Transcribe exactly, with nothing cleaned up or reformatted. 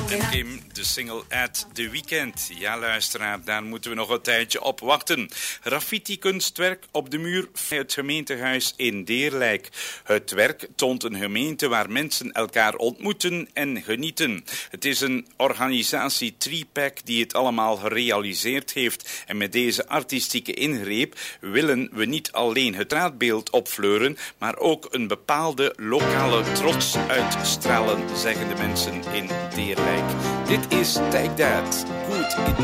En Kim, de single At The Weekend. Ja, luisteraar, daar moeten we nog een tijdje op wachten. Graffiti-kunstwerk op de muur van het gemeentehuis in Deerlijk. Het werk toont een gemeente waar mensen elkaar ontmoeten en genieten. Het is een organisatie Treepack die het allemaal gerealiseerd heeft. En met deze artistieke ingreep willen we niet alleen het straatbeeld opfleuren, maar ook een bepaalde lokale trots uitstralen, zeggen de mensen in Deerlijk. Dit is Take That. Good.